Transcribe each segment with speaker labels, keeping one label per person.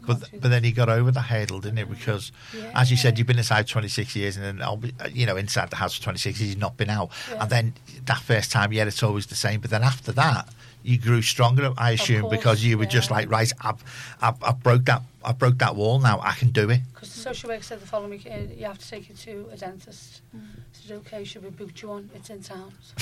Speaker 1: But then he got over the hurdle, didn't he? Because, as you said, you've been inside 26 years, and then, inside the house for 26 years, you've not been out. Yeah. And then that first time, it's always the same. But then after that, you grew stronger, I assume, because you were just like, right, I broke that wall now, I can do it.
Speaker 2: Because the social worker said the following week, you have to take it to a dentist. I said, okay, should we book you one? It's in town. So,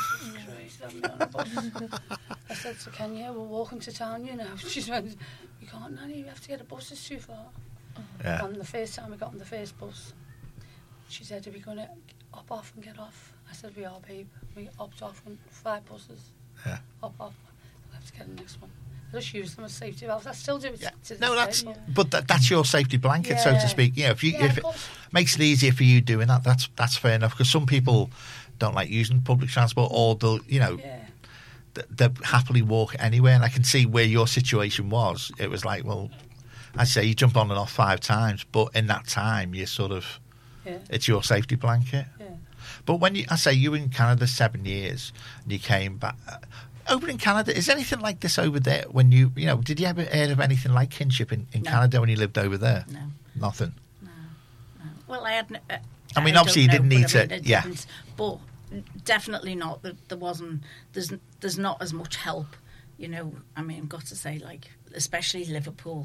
Speaker 2: I said to Kenya, we're walking to town, She went, you can't, Nanny, we have to get a bus, it's too far.
Speaker 1: Yeah.
Speaker 2: And the first time we got on the first bus, she said, are we going to hop off and get off? I said, we are, babe. We hopped off on 5 buses.
Speaker 1: Yeah.
Speaker 2: Hop off. We'll have to get the next one. I just use them as safety valves. I still do it to this day.
Speaker 1: But that's your safety blanket, so to speak. If it makes it easier for you doing that, that's fair enough. Because some people don't like using public transport, or they'll, they happily walk anywhere. And I can see where your situation was. It was like, well, I say you jump on and off 5 times, but in that time, you sort of, it's your safety blanket.
Speaker 2: Yeah.
Speaker 1: But when you were in Canada 7 years, and you came back. Over in Canada, is anything like this over there? When did you ever hear of anything like kinship in Canada when you lived over there?
Speaker 3: No.
Speaker 1: Nothing?
Speaker 3: No. Well, I had...
Speaker 1: obviously you didn't need to... Yeah.
Speaker 3: But definitely not. There wasn't... There's not as much help, I've got to say, especially Liverpool,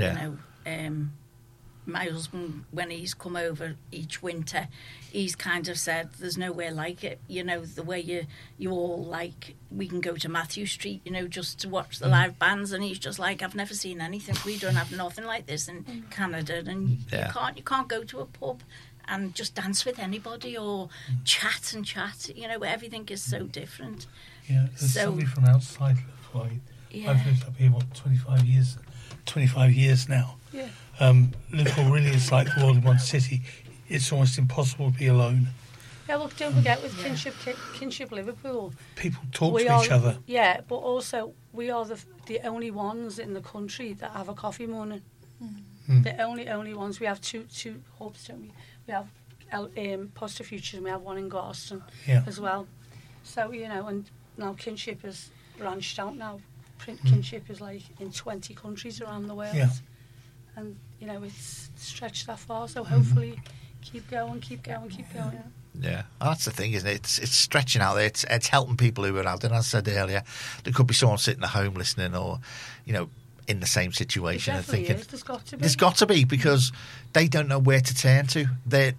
Speaker 3: my husband, when he's come over each winter, he's kind of said, there's nowhere like it. The way you all we can go to Matthew Street, just to watch the live bands, and he's just like, I've never seen anything. We don't have nothing like this in Canada, and you can't go to a pub and just dance with anybody or chat. Everything is so different.
Speaker 4: Yeah, there's somebody from outside Liverpool. I've lived up here 25 years now.
Speaker 2: Yeah.
Speaker 4: Liverpool really is like the world in one city. It's almost impossible to be alone.
Speaker 2: Yeah, look, don't forget with Kinship Liverpool,
Speaker 4: people talk to each other.
Speaker 2: Yeah, but also we are the only ones in the country that have a coffee morning. The only ones. We have two hubs, don't we? We have Positive Futures, and we have one in Garston as well. So and now Kinship is branched out now. Kinship is in 20 countries around the world.
Speaker 4: Yeah.
Speaker 2: And, it's stretched that far, so hopefully keep going.
Speaker 1: Yeah, that's the thing, isn't it? It's stretching out there. It's helping people who are out there. And as I said earlier, there could be someone sitting at home listening, or, in the same situation and thinking...
Speaker 2: Is. There's got to be.
Speaker 1: There's got to be, because they don't know where to turn to. They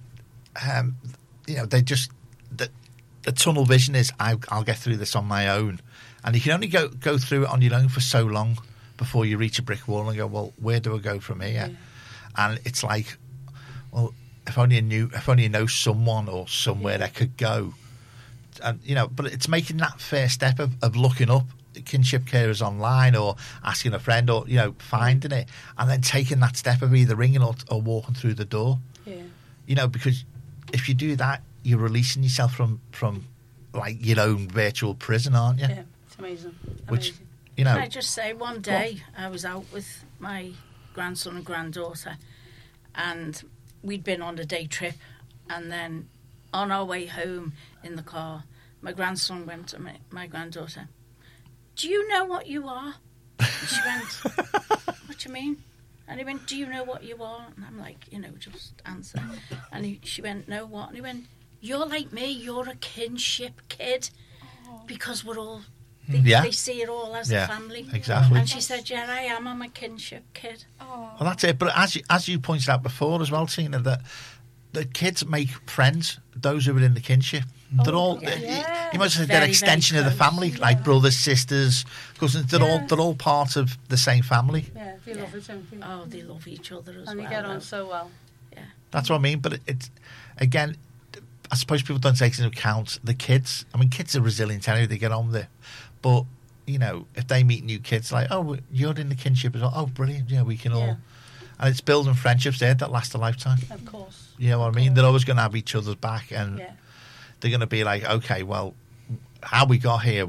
Speaker 1: just... The tunnel vision is, I'll get through this on my own. And you can only go through it on your own for so long before you reach a brick wall and go, well, where do I go from here? Yeah. And it's like, well, if only I know someone or somewhere that could go. And but it's making that first step of looking up kinship carers online, or asking a friend, or finding it, and then taking that step of either ringing or walking through the door. Yeah. Because if you do that, you're releasing yourself from your own virtual prison, aren't you?
Speaker 2: Yeah, it's amazing.
Speaker 1: Which,
Speaker 3: Can I just say, one day I was out with my grandson and granddaughter, and we'd been on a day trip, and then on our way home in the car, my grandson went to my granddaughter, do you know what you are? And she went, what do you mean? And he went, do you know what you are? And I'm like, just answer. And she went, no, what? And he went, you're like me, you're a kinship kid, because we're all... They see it all as a family.
Speaker 1: Exactly.
Speaker 3: And she said, yeah, I am. I'm a kinship kid.
Speaker 2: Oh.
Speaker 1: Well, that's it. But as you pointed out before as well, Tina, that the kids make friends, those who are in the kinship. They're all, you might say, they're an extension of the family, like brothers, sisters, cousins. They're all part of the same family.
Speaker 2: Yeah, they love it, don't they?
Speaker 3: Oh, they love each other as well.
Speaker 2: And they get on so well.
Speaker 3: Yeah.
Speaker 1: That's what I mean. But it's, again, I suppose people don't take into account the kids. I mean, kids are resilient anyway, they get on with it. But, if they meet new kids, like, oh, you're in the kinship as well. Oh, brilliant. We can all... And it's building friendships there that last a lifetime.
Speaker 2: Of course.
Speaker 1: You know what I mean? They're always going to have each other's back, and they're going to be like, okay, well, how we got here,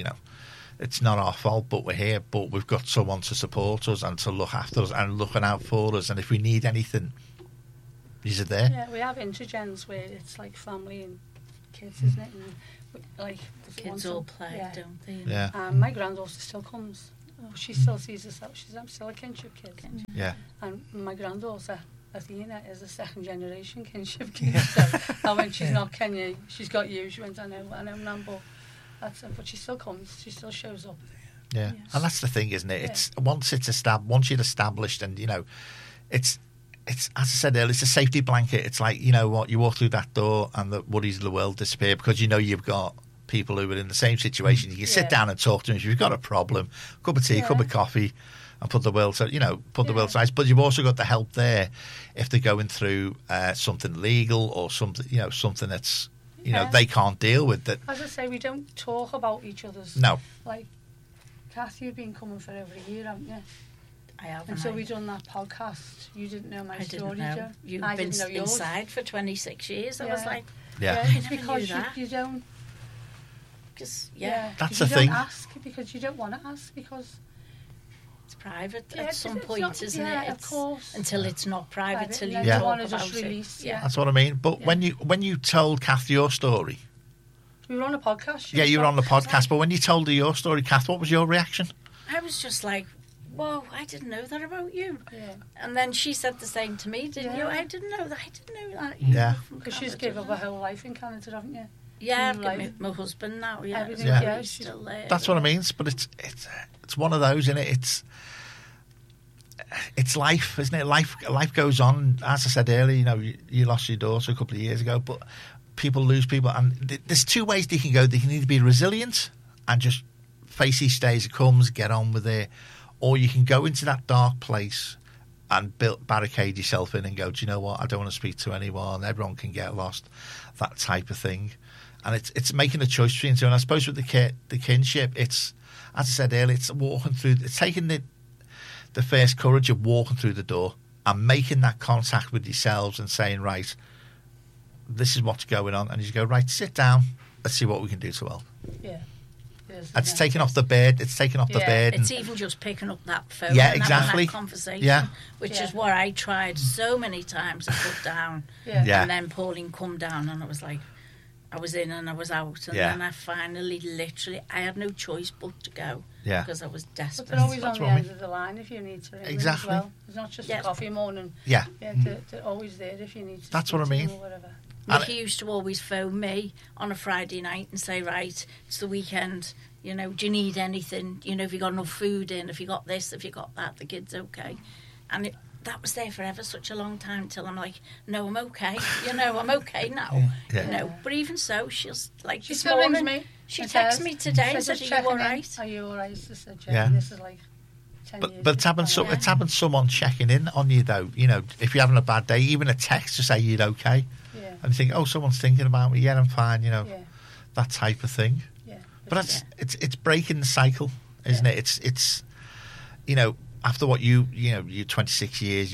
Speaker 1: it's not our fault, but we're here, but we've got someone to support us and to look after us and looking out for us. And if we need anything, these are there.
Speaker 2: Yeah, we have intergens where it's like family and kids, isn't it? And
Speaker 3: the kids all play, don't they?
Speaker 1: Yeah.
Speaker 2: My granddaughter still comes Oh, she still sees herself. I'm still a kinship kid.
Speaker 1: Yeah.
Speaker 2: And my granddaughter, Athena, is a second generation kinship kid. So, and when she's not Kenya, she's got you. She went, I know, Nan, but that's it. But she still comes. She still shows up.
Speaker 1: Yeah.
Speaker 2: Yes.
Speaker 1: And that's the thing, isn't it? It's once you're established, and it's as I said earlier, it's a safety blanket. It's like, you know what, you walk through that door and the worries of the world disappear, because you know you've got people who are in the same situation. You can sit down and talk to them. If you've got a problem, cup of tea, cup of coffee, and put the world to sides. But you've also got the help there if they're going through something legal or something, something that's they can't deal with. That,
Speaker 2: as I say, we don't talk about each other's.
Speaker 1: No.
Speaker 2: Like, Kath, you've been coming for over a year, haven't you?
Speaker 3: I have.
Speaker 2: Until we done that podcast, you didn't know my story, Jo.
Speaker 3: You've
Speaker 2: I
Speaker 3: been
Speaker 2: didn't know yours.
Speaker 3: inside for 26 years. I was like,
Speaker 2: it's
Speaker 3: I never
Speaker 2: because
Speaker 3: knew that.
Speaker 2: you don't.
Speaker 3: Because
Speaker 1: that's
Speaker 2: you
Speaker 1: the thing.
Speaker 2: Don't ask because you don't want to ask, because
Speaker 3: it's private
Speaker 2: Yeah,
Speaker 3: at some
Speaker 2: it's
Speaker 3: point,
Speaker 2: not-
Speaker 3: isn't
Speaker 2: yeah,
Speaker 3: it?
Speaker 2: of course.
Speaker 3: Until it's not private, till you
Speaker 2: and
Speaker 3: talk
Speaker 2: want to
Speaker 3: about
Speaker 2: just release.
Speaker 3: it. Yeah.
Speaker 1: That's what I mean. But when you told Kath your story,
Speaker 2: We were on a podcast.
Speaker 1: yeah, you were on the podcast. But when you told her your story, Kath, what was your reaction?
Speaker 3: I was just like, whoa, I didn't know that about you.
Speaker 2: Yeah.
Speaker 3: And then she said the same to me, didn't you?
Speaker 2: Yeah.
Speaker 3: I didn't know that. I didn't know that.
Speaker 1: Yeah.
Speaker 2: Because she's given up her whole life in Canada, haven't you?
Speaker 3: Yeah,
Speaker 2: New
Speaker 3: I've got
Speaker 2: life.
Speaker 3: my husband now. Yeah,
Speaker 2: Everything,
Speaker 3: so
Speaker 1: yeah,
Speaker 3: he's
Speaker 2: she's-
Speaker 3: still there.
Speaker 1: That's what I mean. But it's one of those, isn't it? It's life, isn't it? Life goes on. As I said earlier, you lost your daughter a couple of years ago, but people lose people, and there's two ways they can go. They can either be resilient and just face each day as it comes, get on with it, or you can go into that dark place and barricade yourself in and go, do you know what? I don't want to speak to anyone. Everyone can get lost. That type of thing. And it's making a choice between two. And I suppose with the kinship, it's, as I said earlier, it's walking through. It's taking the first courage of walking through the door and making that contact with yourselves and saying, right, this is what's going on. And you go, right, sit down. Let's see what we can do to help.
Speaker 2: Yeah.
Speaker 1: It's taking off the bed. It's taking off the bed.
Speaker 3: It's even just picking up that phone
Speaker 1: Yeah,
Speaker 3: and
Speaker 1: exactly.
Speaker 3: having that conversation,
Speaker 1: Yeah.
Speaker 3: which is what I tried so many times to put down.
Speaker 1: Yeah.
Speaker 3: And then Pauline come down and I was like, I was in and I was out. And then I finally, literally, I had no choice but to go.
Speaker 1: Yeah.
Speaker 3: Because I was
Speaker 2: But
Speaker 3: desperate.
Speaker 2: they're always
Speaker 1: That's
Speaker 2: on the
Speaker 1: what I
Speaker 2: end
Speaker 1: mean.
Speaker 2: of the line if you need to ring them
Speaker 1: Exactly.
Speaker 2: as well. It's not just a coffee morning.
Speaker 1: Yeah.
Speaker 2: Yeah, they're always there if you need to.
Speaker 1: That's
Speaker 2: speak
Speaker 1: what I
Speaker 2: to
Speaker 1: mean.
Speaker 2: them or whatever.
Speaker 3: Nicky used to always phone me on a Friday night and say, right, it's the weekend, do you need anything? Have you got enough food in? Have you got this? Have you got that? The kid's okay. And that was there forever, such a long time, till I'm like, no, I'm okay. I'm okay now.
Speaker 1: Yeah.
Speaker 3: But even so, she'll, like,
Speaker 2: She
Speaker 3: this
Speaker 2: still rings
Speaker 3: morning,
Speaker 2: me.
Speaker 3: she
Speaker 2: and
Speaker 3: texts
Speaker 2: says-
Speaker 3: me today and
Speaker 2: says,
Speaker 3: said,
Speaker 2: "Just
Speaker 3: are you all
Speaker 2: checking in.
Speaker 3: right?
Speaker 2: Are you all right? She said,
Speaker 1: Yeah.
Speaker 2: This is like 10 years.
Speaker 1: But it's having someone checking in on you, though. If you're having a bad day, even a text to say you're okay,
Speaker 2: Yeah.
Speaker 1: and you think, oh, someone's thinking about me. Yeah, I'm fine.
Speaker 2: Yeah.
Speaker 1: That type of thing.
Speaker 2: Yeah.
Speaker 1: But it's breaking the cycle, isn't it? It's after what you 26 years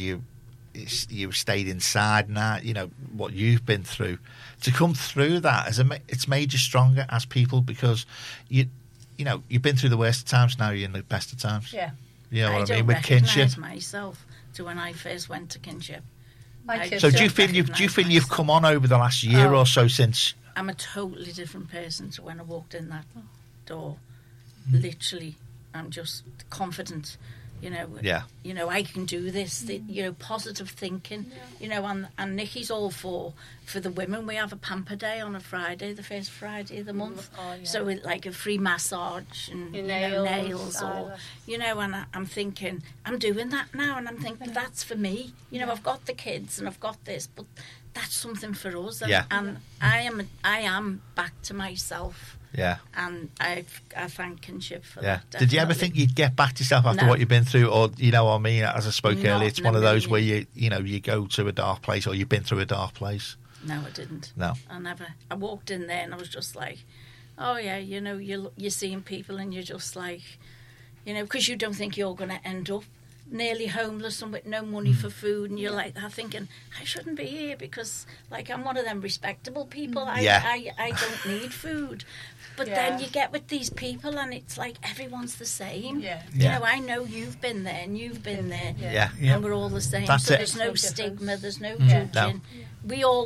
Speaker 1: you stayed inside, and that what you've been through, to come through that it's made you stronger as people, because you've been through the worst of times. Now you're in the best of times.
Speaker 2: Yeah.
Speaker 1: You know
Speaker 3: I
Speaker 1: what I
Speaker 3: don't
Speaker 1: mean, with kinship.
Speaker 3: recognise myself to when I first went to kinship.
Speaker 2: My kids
Speaker 1: So do
Speaker 2: don't
Speaker 1: you feel
Speaker 3: recognise
Speaker 1: you've come on over the last year
Speaker 3: Oh.
Speaker 1: or so since?
Speaker 3: I'm a totally different person to when I walked in that door. Literally, I'm just confident.
Speaker 1: Yeah.
Speaker 3: I can do this. Positive thinking. And Nicky's all for the women. We have a pamper day on a Friday, the first Friday of the month.
Speaker 2: Oh, yeah.
Speaker 3: So with like a free massage and
Speaker 2: Your
Speaker 3: nails, or
Speaker 2: eyelash.
Speaker 3: and I'm thinking I'm doing that now, and I'm thinking that's for me. I've got the kids and I've got this, but that's something for us. And,
Speaker 1: Yeah.
Speaker 3: and I am back to myself.
Speaker 1: Yeah.
Speaker 3: And I thank kinship for
Speaker 1: Yeah.
Speaker 3: that.
Speaker 1: Did you ever
Speaker 3: definitely.
Speaker 1: think you'd get back to yourself after
Speaker 3: No.
Speaker 1: what you've been through, or what I mean? As I spoke
Speaker 3: Not
Speaker 1: earlier, it's
Speaker 3: in
Speaker 1: one
Speaker 3: a
Speaker 1: of those where
Speaker 3: million.
Speaker 1: you go to a dark place, or you've been through a dark place.
Speaker 3: No, I didn't.
Speaker 1: No.
Speaker 3: I never. I walked in there and I was just like, oh yeah, you're seeing people and you're just like, because you don't think you're going to end up nearly homeless and with no money for food, and you're like that thinking, I shouldn't be here because like I'm one of them respectable people.
Speaker 1: Yeah.
Speaker 3: I don't need food. But
Speaker 2: Yeah.
Speaker 3: then you get with these people and it's like everyone's the same.
Speaker 2: Yeah.
Speaker 1: Yeah.
Speaker 3: I know you've been there and you've been there.
Speaker 2: Yeah.
Speaker 1: Yeah.
Speaker 3: And we're all the same.
Speaker 1: That's
Speaker 3: so
Speaker 1: it.
Speaker 3: there's no
Speaker 2: No difference.
Speaker 3: stigma, there's no
Speaker 2: Yeah.
Speaker 3: judging. We all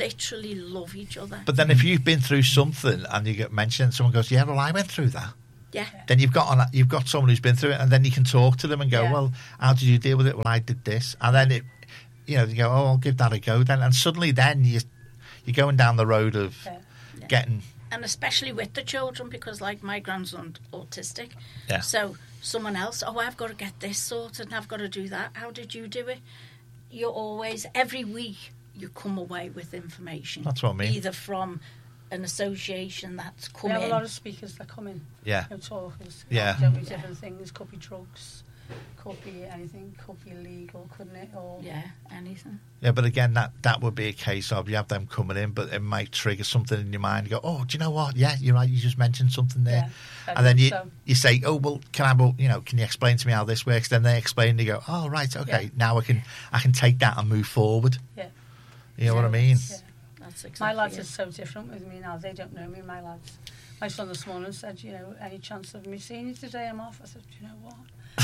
Speaker 3: literally love each other.
Speaker 1: But then if you've been through something and you get mentioned, someone goes, yeah, well, I went through that.
Speaker 3: Yeah.
Speaker 1: Then you've got someone who's been through it, and then you can talk to them and go,
Speaker 2: Yeah.
Speaker 1: well, how did you deal with it? Well, I did this, and then you go, oh, I'll give that a go then, and suddenly then you're going down the road of getting.
Speaker 3: And especially with the children, because like my grandson's autistic,
Speaker 1: Yeah.
Speaker 3: so someone else, I've got to get this sorted and I've got to do that. How did you do it? You're always, every week, you come away with information.
Speaker 1: That's what I mean.
Speaker 3: Either from an association that's come
Speaker 2: We have
Speaker 3: in.
Speaker 2: a lot of speakers that come in.
Speaker 1: Yeah.
Speaker 2: Talkers.
Speaker 1: Yeah.
Speaker 2: Don't be different things. Could be drugs. Could be anything. Could be illegal, couldn't it? Or
Speaker 3: Anything.
Speaker 1: Yeah, but again, that would be a case of you have them coming in, but it might trigger something in your mind. You go, oh, do you know what? Yeah, you're right. You just mentioned something there, and then you say, oh, well, can you explain to me how this works? Then they explain, and you go, oh, right, okay, now I can take that and move forward.
Speaker 2: Yeah,
Speaker 1: you know what I mean?
Speaker 3: Yeah. That's exactly
Speaker 2: my lads are so different with me now. They don't know me. My lads. My son this morning said, any chance of me seeing you today? I'm off. I said, do you know what?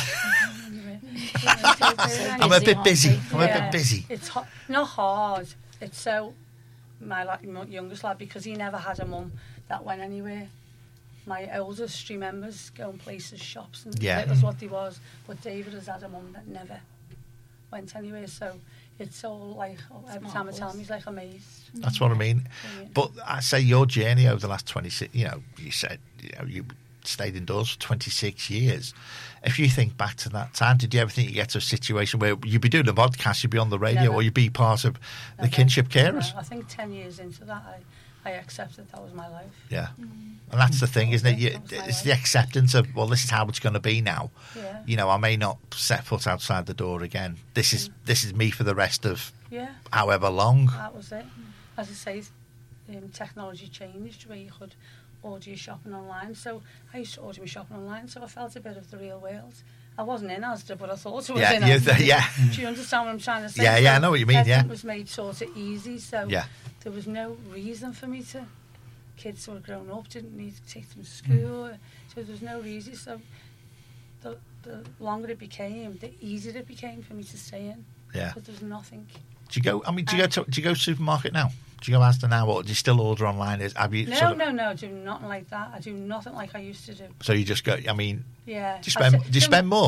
Speaker 1: I'm a bit busy. I'm a bit busy.
Speaker 2: It's not hard. It's so my youngest lad, because he never had a mum that went anywhere. My oldest remembers going places, shops, and that was what he was. But David has had a mum that never went anywhere. So it's all like every time I tell him, he's like amazed.
Speaker 1: That's what I mean. But I say your journey over the last 26. You said you stayed indoors for 26 years. If you think back to that time, did you ever think you get to a situation where you'd be doing a podcast, you'd be on the radio,
Speaker 2: Never.
Speaker 1: or you'd be part of the kinship carers?
Speaker 2: No, I think 10 years into that, I accepted that was my life.
Speaker 1: Yeah. And that's the thing, isn't it? It's the acceptance of, well, this is how it's going to be now.
Speaker 2: Yeah.
Speaker 1: I may not set foot outside the door again. This is me for the rest of however long.
Speaker 2: That was it. As I say, technology changed where you could order your shopping online. So I used to order my shopping online, so I felt a bit of the real world. I wasn't in Asda, but I thought I was in Asda. Do you understand what I'm trying to say?
Speaker 1: Yeah, I know what you mean,
Speaker 2: everything was made sort of easy, so
Speaker 1: there
Speaker 2: was no reason for me to... Kids who were grown up didn't need to take them to school, so there was no reason. So the longer it became, the easier it became for me to stay in.
Speaker 1: Yeah.
Speaker 2: Because there's nothing...
Speaker 1: Do you go to the supermarket now? Do you go Asda now, or do you still order online? Have you?
Speaker 2: No, I do nothing like that. I do nothing like I used to do.
Speaker 1: So you just go. I mean,
Speaker 2: yeah.
Speaker 1: Do you spend more?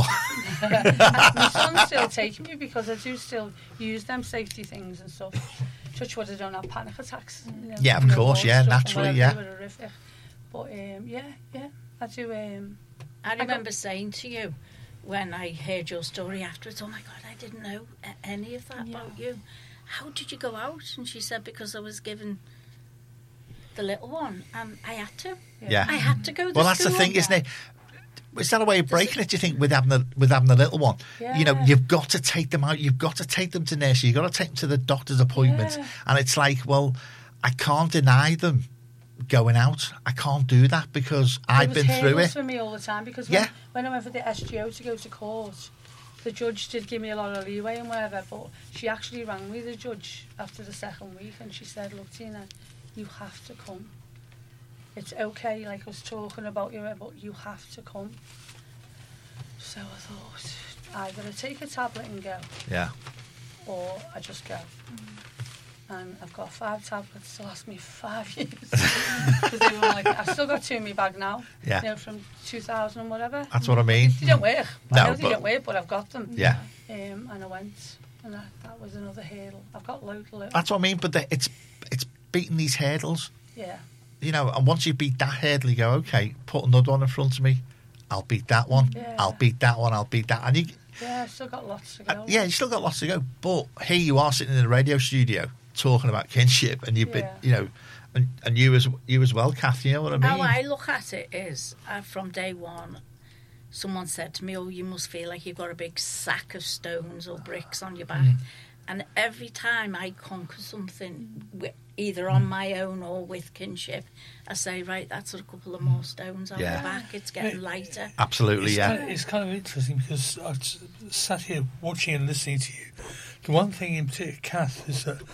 Speaker 2: My son's still taking me because I do still use them safety things and stuff. Touch wood, I don't have panic attacks.
Speaker 1: Yeah, of course. Yeah, naturally. Yeah.
Speaker 2: They were horrific. But I do.
Speaker 3: I remember saying to you when I heard your story afterwards, oh my God, I didn't know any of that about you. How did you go out? And she said, because I was given the little one and I had to.
Speaker 1: Yeah.
Speaker 3: I had to go to
Speaker 1: Well, that's the thing, isn't it? Is that a way of breaking it, do you think, with having the little one?
Speaker 2: Yeah.
Speaker 1: You've got to take them out. You've got to take them to nursery. You've got to take them to the doctor's appointments.
Speaker 2: Yeah.
Speaker 1: And it's like, well, I can't deny them going out. I can't do that because I've been through it.
Speaker 2: For me all the time, because when I went for the SGO to go to court, the judge did give me a lot of leeway and whatever, but she actually rang me, the judge, after the second week, and she said, look, Tina, you have to come. It's okay, like I was talking about you, but you have to come. So I thought, either I take a tablet and go, or I just go. And I've got 5 tablets to last me 5 years. Because they were like, I've still got 2 in my bag now.
Speaker 1: Yeah.
Speaker 2: From 2000 and whatever.
Speaker 1: That's what I mean.
Speaker 2: They don't work.
Speaker 1: No,
Speaker 2: I know they don't work, but I've got them.
Speaker 1: Yeah.
Speaker 2: And I went, and that was another hurdle. I've got loads.
Speaker 1: That's what I mean, but it's beating these hurdles.
Speaker 2: Yeah.
Speaker 1: And once you beat that hurdle, you go, okay, put another one in front of me. I'll beat that one.
Speaker 2: Yeah.
Speaker 1: I'll beat that one. I'll beat that. And
Speaker 2: I've still got lots to go.
Speaker 1: You still got lots to go. But here you are sitting in a radio studio talking about kinship, and you've been, and you as well, Kath. You know what I mean?
Speaker 3: How I look at it is, from day one, someone said to me, "Oh, you must feel like you've got a big sack of stones or bricks on your back." And every time I conquer something, either on my own or with kinship, I say, right, that's a couple of more stones on the back. It's getting lighter.
Speaker 1: Absolutely,
Speaker 4: It's kind of interesting because I've sat here watching and listening to you. The one thing in particular, Kath, is that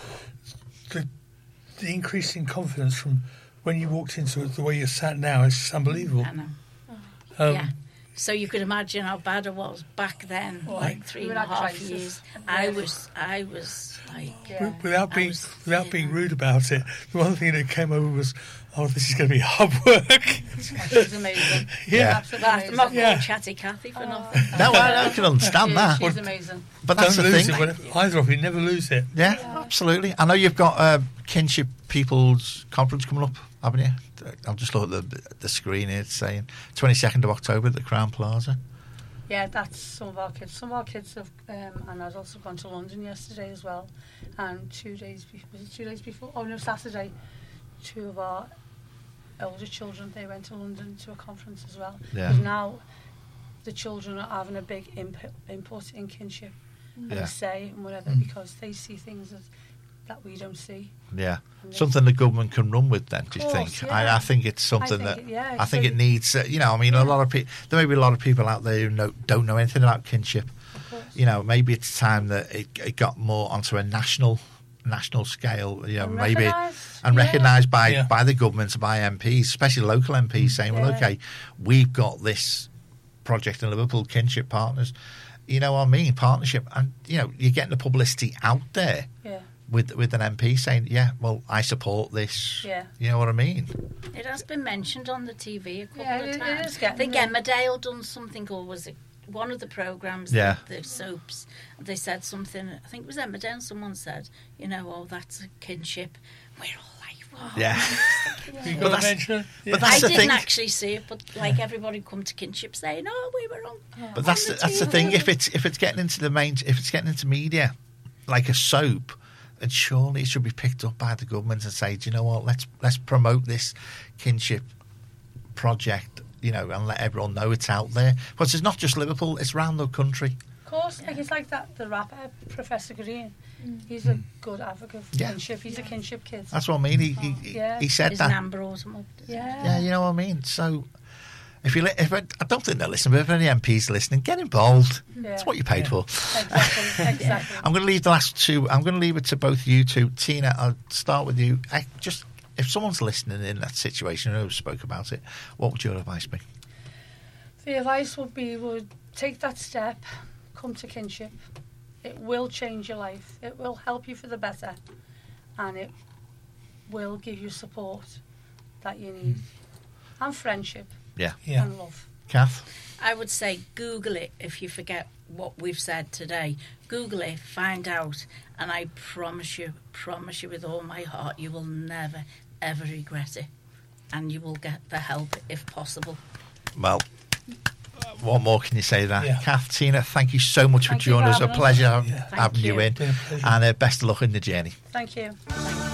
Speaker 4: the increase in confidence from when you walked into it, the way you're sat now, is just unbelievable.
Speaker 3: I know. So you could imagine how bad it was back then, like
Speaker 2: we were
Speaker 3: 3.5
Speaker 2: at crisis.
Speaker 3: years.
Speaker 2: Yeah.
Speaker 3: I was like,
Speaker 2: Yeah.
Speaker 4: Without
Speaker 3: I
Speaker 4: being
Speaker 3: was-
Speaker 4: without being rude about it, the one thing that came over was, "Oh, this is going to be hard work."
Speaker 2: She's amazing.
Speaker 1: Yeah.
Speaker 2: Absolutely
Speaker 3: I'm not
Speaker 2: amazing.
Speaker 3: called
Speaker 4: Yeah.
Speaker 3: Chatty Cathy for nothing.
Speaker 1: No, I can understand that.
Speaker 2: She's amazing.
Speaker 1: But that's
Speaker 4: Don't
Speaker 1: the
Speaker 4: lose
Speaker 1: thing.
Speaker 4: it. Either of you, never lose it.
Speaker 1: Yeah, absolutely. I know you've got Kinship People's Conference coming up, haven't you? I'll just look at the screen here. It's saying 22nd of October at the Crown Plaza.
Speaker 2: Yeah, that's some of our kids. Some of our kids have, and I've also gone to London yesterday as well. And 2 days before, was it 2 days before? Oh no, Saturday. 2 of our older children, they went to London to a conference as well.
Speaker 1: Yeah.
Speaker 2: Because now the children are having a big input in kinship and
Speaker 1: Yeah.
Speaker 2: a say and whatever, because they see things that we don't see.
Speaker 1: Yeah,
Speaker 2: And
Speaker 1: something the government can run with. Then, do you
Speaker 2: Of
Speaker 1: think?
Speaker 2: course, yeah.
Speaker 1: I think it's something
Speaker 2: I think
Speaker 1: that
Speaker 2: it- yeah,
Speaker 1: I think
Speaker 2: so-
Speaker 1: it needs. I mean, a lot of people. There may be a lot of people out there who don't know anything about kinship.
Speaker 2: Of course.
Speaker 1: Maybe it's time that it got more onto a national scale.
Speaker 2: And
Speaker 1: Maybe
Speaker 2: recognised,
Speaker 1: and
Speaker 2: yeah.
Speaker 1: recognised by
Speaker 4: Yeah.
Speaker 1: the government, by MPs, especially local MPs, saying, "Well,
Speaker 2: Yeah.
Speaker 1: okay, we've got this project in Liverpool, Kinship Partners." You know what I mean? Partnership, and you're getting the publicity out there
Speaker 2: Yeah,
Speaker 1: with an MP saying, "Yeah, well, I support this."
Speaker 2: yeah.
Speaker 1: You know what I mean?
Speaker 3: It has been mentioned on the TV a couple
Speaker 2: Yeah,
Speaker 3: of
Speaker 2: it
Speaker 3: times.
Speaker 2: is getting
Speaker 3: I think
Speaker 2: there.
Speaker 3: Emmerdale done something, or was it one of the programmes,
Speaker 1: Yeah.
Speaker 3: the soaps? They said something, I think it was Emmerdale, someone said, oh, that's a kinship. We're all like, wow.
Speaker 1: Yeah.
Speaker 4: You
Speaker 1: But
Speaker 4: got to
Speaker 1: that's-
Speaker 4: mention it. Yeah.
Speaker 1: but that's
Speaker 3: I
Speaker 1: the
Speaker 3: didn't
Speaker 1: thing.
Speaker 3: actually see it, but like everybody come to kinship saying, "Oh, we were on."
Speaker 1: But that's the thing. If it's getting into if it's getting into media, like a soap, then surely it should be picked up by the government and say, "Do you know what? Let's promote this kinship project, and let everyone know it's out there." Because it's not just Liverpool; it's around the country.
Speaker 2: Of course, like it's like that. The rapper Professor Green, he's a good advocate for
Speaker 1: Yeah.
Speaker 2: kinship. He's a kinship kid.
Speaker 1: That's what I mean.
Speaker 2: Yeah.
Speaker 1: He said
Speaker 3: His
Speaker 1: that.
Speaker 3: number brought him up.
Speaker 2: Yeah,
Speaker 1: Yeah, you know what I mean. So. If I don't think they're listening, but if any MPs are listening, get involved.
Speaker 2: Yeah.
Speaker 1: That's what you paid for.
Speaker 2: Exactly.
Speaker 1: I'm going to leave the last two. I'm going to leave it to both you two. Tina, I'll start with you. If someone's listening in that situation, who spoke about it, what would your advice be?
Speaker 2: The advice would take that step, come to kinship. It will change your life. It will help you for the better, and it will give you support that you need, and friendship
Speaker 1: Yeah.
Speaker 4: Yeah.
Speaker 2: and love.
Speaker 1: Kath?
Speaker 3: I would say Google it if you forget what we've said today. Google it, find out, and I promise you with all my heart, you will never, ever regret it. And you will get the help if possible.
Speaker 1: Well, what more can you say that?
Speaker 4: Yeah.
Speaker 1: Kath, Tina, thank you so much
Speaker 2: Thank
Speaker 1: for
Speaker 2: you
Speaker 1: joining
Speaker 2: for
Speaker 1: us. A
Speaker 2: having us.
Speaker 1: pleasure
Speaker 4: Yeah.
Speaker 1: having you
Speaker 3: you.
Speaker 1: in.
Speaker 4: Been a pleasure.
Speaker 1: And best of luck in the journey.
Speaker 2: Thank you.
Speaker 3: Thank